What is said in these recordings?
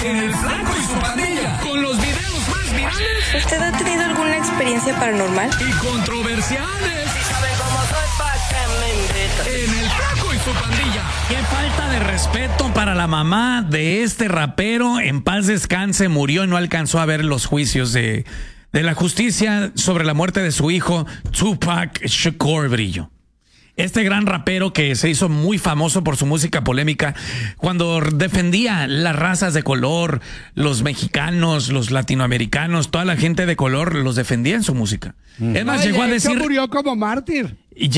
en El Flaco y su Pandilla, con los videos más virales. ¿Usted ha tenido alguna experiencia paranormal? Y controversiales. ¿Saben cómo soy? Pa' que me inviten. En El Flaco y su Pandilla. Qué falta de respeto para la mamá de este rapero. En paz descanse, murió y no alcanzó a ver los juicios de la justicia sobre la muerte de su hijo, Tupac Shakur Brillo. Este gran rapero que se hizo muy famoso por su música polémica cuando defendía las razas de color, los mexicanos, los latinoamericanos, toda la gente de color los defendía en su música. Es más, llegó a decir... murió como mártir.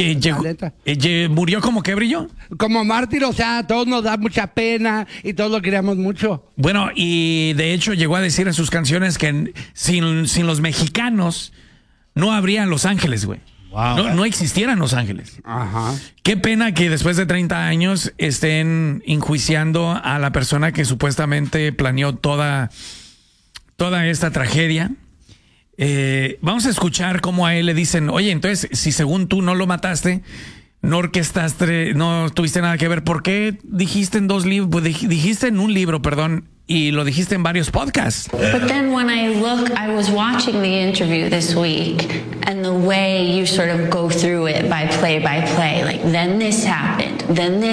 ¿Murió como qué, Brillo? Como mártir, o sea, a todos nos da mucha pena y todos lo queríamos mucho. Bueno, y de hecho llegó a decir en sus canciones que sin los mexicanos no habría Los Ángeles, güey. Wow. No existieran Los Ángeles. Ajá. Qué pena que después de 30 años estén enjuiciando a la persona que supuestamente planeó toda esta tragedia. Vamos a escuchar cómo a él le dicen, oye, entonces, si según tú no lo mataste, no orquestaste, no tuviste nada que ver, ¿por qué dijiste en dijiste en un libro, perdón, y lo dijiste en varios podcasts? But then when I was watching the interview this week, and the way you sort of go through it by play, like then this happened,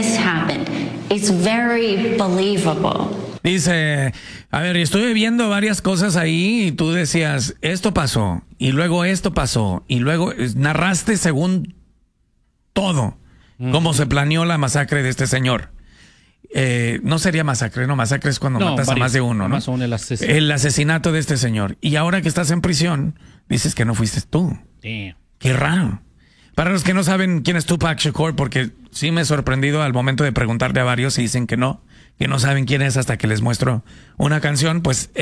it's very believable. Dice, a ver, estuve viendo varias cosas ahí y tú decías, esto pasó, y luego esto pasó, y luego narraste según todo, cómo se planeó la masacre de este señor. No sería masacre, no, masacre es cuando matas a más de uno, ¿no? El asesinato de este señor. Y ahora que estás en prisión, dices que no fuiste tú. Damn. Qué raro. Para los que no saben quién es Tupac Shakur, porque sí me he sorprendido al momento de preguntarle a varios y dicen que no saben quién es hasta que les muestro una canción, pues